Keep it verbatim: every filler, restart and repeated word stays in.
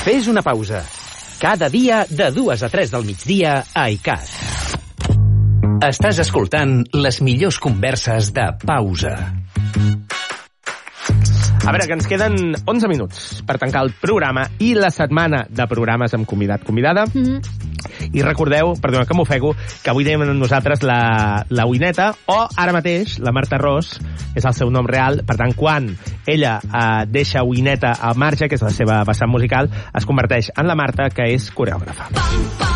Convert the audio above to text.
Fes una pausa. Cada dia de dues a tres del migdia a iCat. Estàs escoltant les millors converses de pausa. A veure, que ens queden onze minuts per tancar el programa i la setmana de programes amb convidat, convidada. Mm-hmm. I recordeu, perdona que m'ofego, que avui tenim amb nosaltres la, la Uineta, o ara mateix la Marta Ros, és el seu nom real. Per tant, quan ella eh, deixa Uineta al marge, que és la seva vessant musical, es converteix en la Marta, que és coreògrafa.